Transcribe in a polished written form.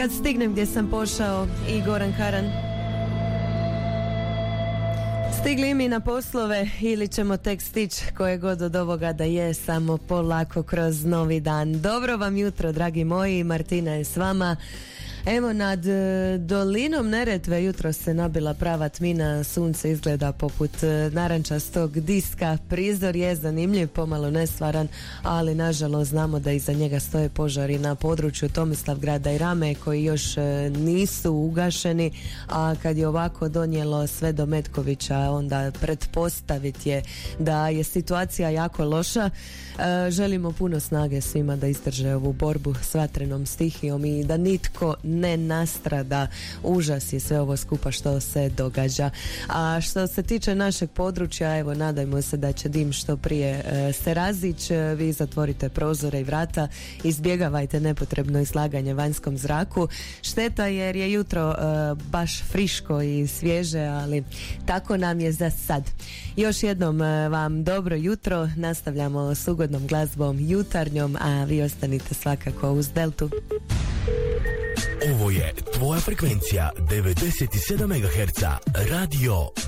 Kad stignem gdje sam pošao i Goran Karan. Stigli mi na poslove ili ćemo tek stići koje god od ovoga da je, samo polako kroz novi dan. Dobro vam jutro, dragi moji, Martina je s vama. Evo, nad dolinom Neretve jutro se nabila prava tmina, sunce izgleda poput narančastog diska, prizor je zanimljiv, pomalo nestvaran, ali nažalost znamo da iza njega stoje požari na području Tomislavgrada i Rame koji još nisu ugašeni, a kad je ovako donijelo sve do Metkovića, onda pretpostavit je da je situacija jako loša. Želimo puno snage svima da izdrže ovu borbu s vatrenom stihijom i da nitko ne nastrada. Užas je sve ovo skupa što se događa. A što se tiče našeg područja, evo, nadajmo se da će dim što prije se razići. Vi zatvorite prozore i vrata, izbjegavajte nepotrebno izlaganje vanjskom zraku. Šteta jer je jutro baš friško i svježe, ali tako nam je za sad. Još jednom vam dobro jutro, nastavljamo s ugodnom glazbom jutarnjom, a vi ostanite svakako uz Deltu. Ovo je tvoja frekvencija 97 MHz Radio